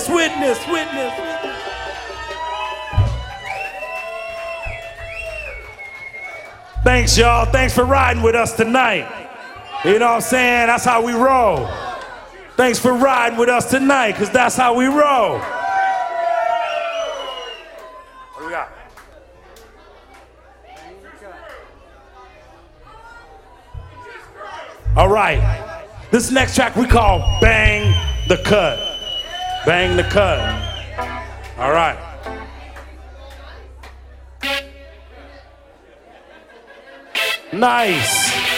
Witness. Thanks, y'all. Thanks for riding with us tonight. You know what I'm saying? That's how we roll. Thanks for riding with us tonight, because that's how we roll. What do we got? All right. This next track we call Bang the Cut. Bang the Cut. All right. Nice.